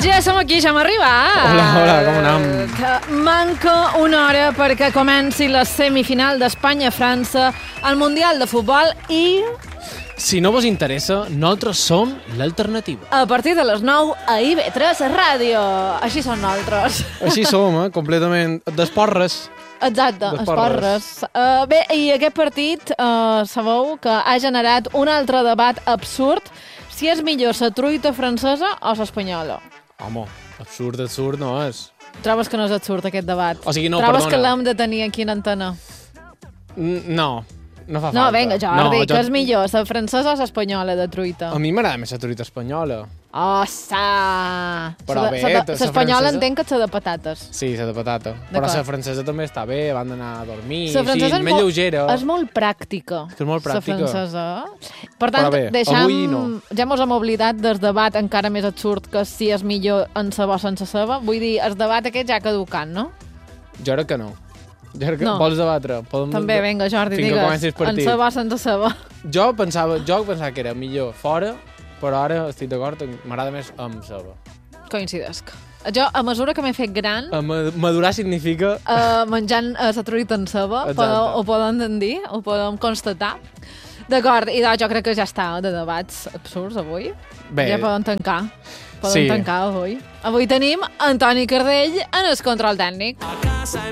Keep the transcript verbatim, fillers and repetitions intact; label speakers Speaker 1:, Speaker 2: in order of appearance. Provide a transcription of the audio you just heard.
Speaker 1: Ja som aquí, ja hem arribat.
Speaker 2: Hola, hola, com anem?
Speaker 1: Manca una hora perquè comenci la semifinal d'Espanya-França al Mundial de Futbol i...
Speaker 2: Si no vos interessa, nosaltres som l'alternativa.
Speaker 1: A partir de les nou a I V tres Ràdio. Així són nosaltres.
Speaker 2: Així som, eh? Completament d'esporres.
Speaker 1: Exacte, esporres. Uh, bé, i aquest partit uh, sabeu que ha generat un altre debat absurd si és millor la truita francesa o l'espanyola.
Speaker 2: Home, absurd, absurd no és.
Speaker 1: Trobes que no és absurd aquest debat?
Speaker 2: O sigui, no,
Speaker 1: Trobes
Speaker 2: perdona.
Speaker 1: que l'hem de tenir aquí en antena?
Speaker 2: N no, no fa
Speaker 1: No,
Speaker 2: falta.
Speaker 1: vinga, Jordi,
Speaker 2: no,
Speaker 1: que és millor, la francesa o l'espanyola de truita?
Speaker 2: A mi m'agrada més la truita espanyola.
Speaker 1: Oh, sa!
Speaker 2: Però bé, la
Speaker 1: l'espanyola
Speaker 2: francesa-
Speaker 1: entenc que és la de patates.
Speaker 2: Sí, la de patata. Però la francesa també està bé, van d'anar a dormir,
Speaker 1: La
Speaker 2: sí,
Speaker 1: francesa és
Speaker 2: més
Speaker 1: molt-
Speaker 2: lleugera.
Speaker 1: És molt pràctica.
Speaker 2: És molt pràctica.
Speaker 1: La francesa. Per tant,
Speaker 2: Però bé,
Speaker 1: deixam,
Speaker 2: avui no.
Speaker 1: ja mos hem oblidat del debat encara més absurd que si és millor en ceba o sense ceba. Vull dir, el debat aquest ja caducant, no?
Speaker 2: Jo crec que no. Jo crec que
Speaker 1: No.
Speaker 2: vols debatre? Podem...
Speaker 1: També, vinga, Jordi,
Speaker 2: Fins que
Speaker 1: digues.
Speaker 2: comenci el partit.
Speaker 1: En ceba o sense ceba.
Speaker 2: Jo pensava, jo pensava que era millor fora, però ara estic d'acord, m'agrada més amb ceba.
Speaker 1: Coincidesc. Jo, a mesura que m'he fet gran,
Speaker 2: A ma- madurar significa...
Speaker 1: uh, menjant uh, la truita en ceba,
Speaker 2: Exacte.
Speaker 1: podeu, ho podem dir, ho podem constatar. D'acord, i doncs, jo crec que ja està de debats absurds avui.
Speaker 2: Bé.
Speaker 1: Ja podem tancar. Podem
Speaker 2: Sí.
Speaker 1: tancar avui. Avui tenim Antoni Cardell en el control tècnic.
Speaker 3: A casa